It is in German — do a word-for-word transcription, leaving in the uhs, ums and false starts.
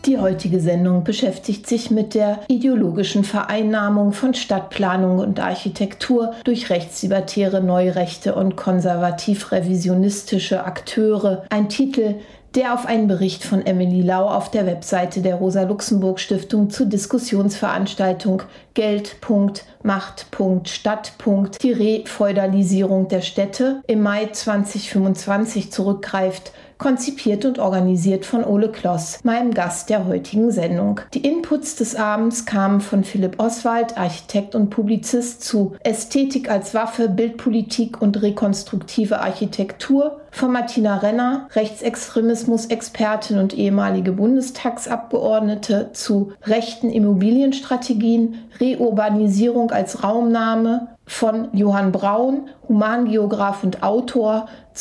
Die heutige Sendung beschäftigt sich mit der ideologischen Vereinnahmung von Stadtplanung und Architektur durch rechtslibertäre, neurechte und konservativ-revisionistische Akteure. Ein Titel, der auf einen Bericht von Emily Lau auf der Webseite der Rosa-Luxemburg-Stiftung zur Diskussionsveranstaltung Geld. Macht. Stadt. Die Refeudalisierung der Städte im Mai zweitausendfünfundzwanzig zurückgreift, konzipiert und organisiert von Ole Kloss, meinem Gast der heutigen Sendung. Die Inputs des Abends kamen von Philipp Oswald, Architekt und Publizist, zu Ästhetik als Waffe, Bildpolitik und rekonstruktive Architektur, von Martina Renner, Rechtsextremismus-Expertin und ehemalige Bundestagsabgeordnete, zu rechten Immobilienstrategien, Reurbanisierung als Raumnahme, von Johann Braun, Humangeograf und Autor,